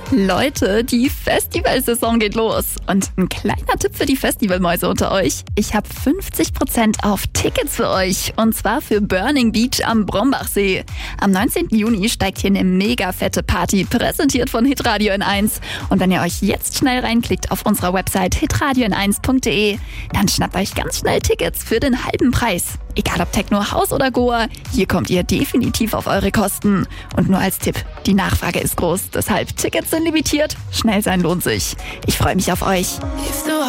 Leute, die Festivalsaison geht los. Und ein kleiner Tipp für die Festivalmäuse unter euch. Ich habe 50% auf Tickets für euch. Und zwar für Burning Beach am Brombachsee. Am 19. Juni steigt hier eine mega fette Party, präsentiert von Hitradio N1. Und wenn ihr euch jetzt schnell reinklickt auf unserer Website hitradio-n1.de, dann schnappt euch ganz schnell Tickets für den halben Preis. Egal ob Techno, House oder Goa, hier kommt ihr definitiv auf eure Kosten. Und nur als Tipp, die Nachfrage ist groß, deshalb Tickets sind limitiert. Schnell sein lohnt sich. Ich freue mich auf euch.